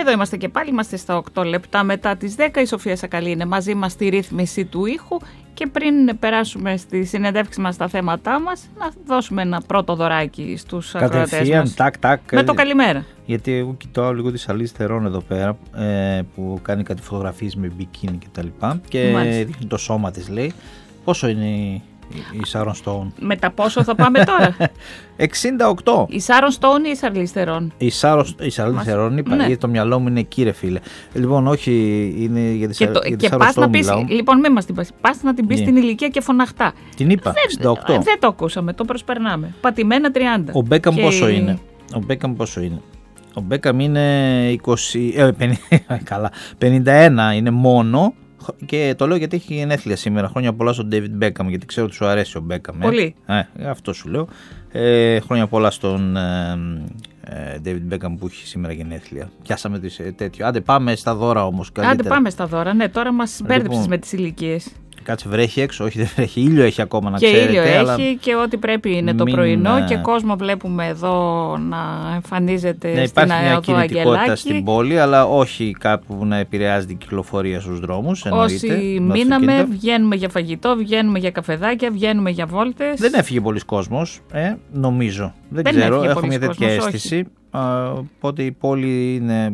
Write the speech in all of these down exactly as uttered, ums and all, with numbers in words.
Εδώ είμαστε και πάλι, είμαστε στα οκτώ λεπτά μετά τις δέκα. Η Σοφία Σακαλή είναι μαζί μας στη ρύθμιση του ήχου και πριν περάσουμε στη συνεντεύξη μας στα θέματά μας, να δώσουμε ένα πρώτο δωράκι στους ακροατές μας. Τάκ, τάκ, με το καλημέρα. Γιατί εγώ κοιτάω λίγο τη Αλής Θερών εδώ πέρα, ε, που κάνει κάτι φωτογραφίες με μπικίνι και τα λοιπά και δείχνει το σώμα της, λέει. Πόσο είναι η... η Σάρον Στόουν? Με τα πόσο θα πάμε τώρα? εξήντα οκτώ. Η Σάρον Στόουν ή η Σαρλής Θερών? Η Σάρον Θερών, είπα, ναι. Γιατί το μυαλό μου είναι εκεί, ρε φίλε. Λοιπόν, όχι, είναι για τη, το, για τη και Σάρον Στόουν μιλάω. Λοιπόν, μην μας την πας. Πας να την πεις yeah. την ηλικία και φωναχτά. Την είπα, δεν, εξήντα οκτώ. Δεν το ακούσαμε, το προσπερνάμε. Πατημένα τριάντα. Ο Μπέκαμ και... πόσο είναι? Ο Μπέκαμ πόσο είναι? Ο Μπέκαμ είναι είκοσι, ε, πενήντα, καλά, πενήντα ένα είναι μόνο. Και το λέω γιατί έχει γενέθλια σήμερα. Χρόνια πολλά στον David Beckham, γιατί ξέρω ότι σου αρέσει ο Beckham. Πολύ. Ε, ε, αυτό σου λέω. Ε, χρόνια πολλά στον ε, ε, David Beckham που έχει σήμερα γενέθλια. Πιάσαμε τις, ε, τέτοιο. Άντε πάμε στα δώρα όμως. Καλύτερα. Άντε πάμε στα δώρα. Ναι, τώρα μας μπέρδεψες λοιπόν, με τις ηλικίες. Κάτσε, βρέχει έξω, όχι δεν βρέχει, ήλιο έχει ακόμα να και ξέρετε. Και ήλιο αλλά... έχει και ό,τι πρέπει είναι το Μην... πρωινό και κόσμο βλέπουμε εδώ να εμφανίζεται ναι, στην οδό Αγγελάκη. Υπάρχει μια κινητικότητα στην πόλη, αλλά όχι κάπου που να επηρεάζει την κυκλοφορία στους δρόμους. Όσοι μείναμε, βγαίνουμε για φαγητό, βγαίνουμε για καφεδάκια, βγαίνουμε για βόλτες. Δεν έφυγε πολλοί κόσμος, ε, νομίζω. Δεν, δεν ξέρω, έχω μια τέτοια κόσμος, αίσθηση. Όχι. Οπότε η πόλη είναι,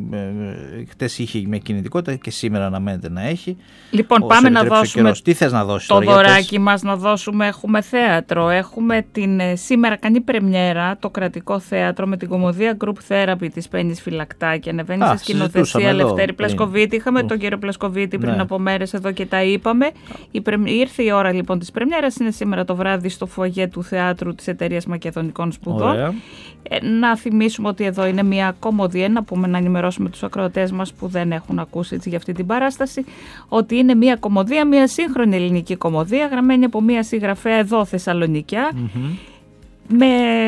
χτες είχε με κινητικότητα και σήμερα αναμένεται να έχει. Λοιπόν, πάμε να δώσουμε Τι θες να δώσεις το τώρα, δωράκι μας, να δώσουμε. Έχουμε θέατρο, έχουμε την σήμερα κάνει πρεμιέρα το Κρατικό Θέατρο με την κομμωδία Group Therapy της Πέννης Φυλακτάκη. Ανεβαίνει σε σκηνοθεσία Λευτέρη Πλασκοβίτη. Είχαμε mm. τον κύριο Πλασκοβίτη πριν ναι. από μέρες εδώ και τα είπαμε. Η πρεμ... Ήρθε η ώρα λοιπόν της πρεμιέρας, είναι σήμερα το βράδυ στο φουαγέ του Θεάτρου της Εταιρείας Μακεδονικών Σπουδών. Ε, να θυμίσουμε ότι εδώ είναι μια κομμωδία, να πούμε, να ενημερώσουμε τους ακροατές μας που δεν έχουν ακούσει έτσι για αυτή την παράσταση, ότι είναι μια κομμωδία, μια σύγχρονη ελληνική κομμωδία, γραμμένη από μια συγγραφέα εδώ Θεσσαλονικιά, mm-hmm. με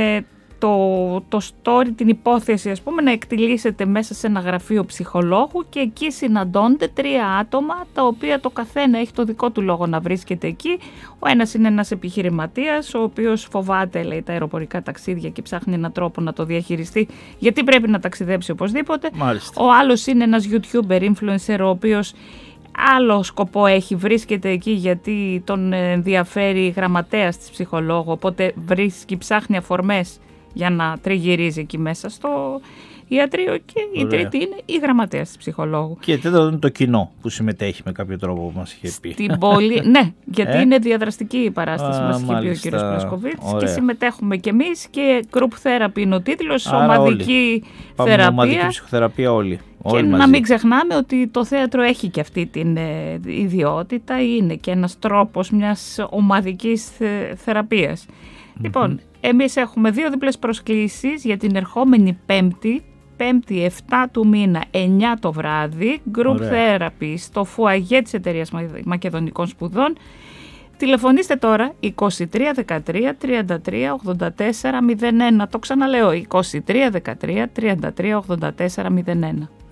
το, το story, την υπόθεση ας πούμε να εκτιλήσεται μέσα σε ένα γραφείο ψυχολόγου και εκεί συναντώνται τρία άτομα τα οποία το καθένα έχει το δικό του λόγο να βρίσκεται εκεί. Ο ένας είναι ένας επιχειρηματίας ο οποίος φοβάται, λέει, τα αεροπορικά ταξίδια και ψάχνει έναν τρόπο να το διαχειριστεί γιατί πρέπει να ταξιδέψει οπωσδήποτε. Μάλιστα. Ο άλλος είναι ένας YouTuber influencer ο οποίος άλλο σκοπό έχει, βρίσκεται εκεί γιατί τον ενδιαφέρει γραμματέας της ψυχολόγου, οπότε βρίσκει, ψάχνει αφορμές για να τριγυρίζει εκεί μέσα στο ιατρείο και η Ωραία. τρίτη είναι η γραμματέας της ψυχολόγου. Και τέταρτο είναι το κοινό που συμμετέχει με κάποιο τρόπο που μας είχε πει. Στην πόλη, ναι, γιατί ε? είναι διαδραστική η παράσταση, Α, μας είχε πει ο κύριος Πλασκοβίτης και συμμετέχουμε κι εμείς και group therapy είναι ο τίτλος, Άρα ομαδική όλοι. θεραπεία. Ομαδική ψυχοθεραπεία όλοι. Και όλοι να μαζί. μην ξεχνάμε ότι το θέατρο έχει και αυτή την ε, ιδιότητα, είναι και ένας τρόπος μιας ομαδικής θε, θεραπείας. Mm-hmm. Λοιπόν, εμείς έχουμε δύο διπλές προσκλήσεις για την ερχόμενη Πέμπτη, Πέμπτη εφτά του μήνα, εννιά το βράδυ, Group Ωραία. Therapy στο φουαγέ της Εταιρείας Μακεδονικών Σπουδών. Τηλεφωνήστε τώρα είκοσι τρία δεκατρία τριάντα τρία ογδόντα τέσσερα μηδέν ένα. Το ξαναλέω, είκοσι τρία δεκατρία τριάντα τρία ογδόντα τέσσερα μηδέν ένα.